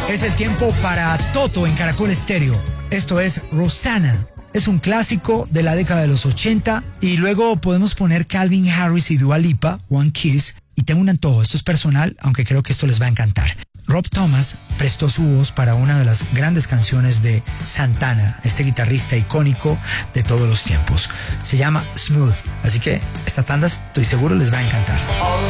Es el tiempo para Toto en Caracol Estéreo. Esto es Rosanna. Es un clásico de la década de los 80 y luego podemos poner Calvin Harris y Dua Lipa, One Kiss. Y tengo un antojo, esto es personal, aunque creo que esto les va a encantar. Rob Thomas prestó su voz para una de las grandes canciones de Santana, este guitarrista icónico de todos los tiempos. Se llama Smooth, así que esta tanda estoy seguro les va a encantar.